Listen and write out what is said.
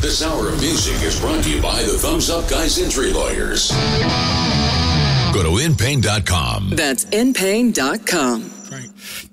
This hour of music is brought to you by the Thumbs Up Guys Injury Lawyers. Go to InPain.com. That's InPain.com.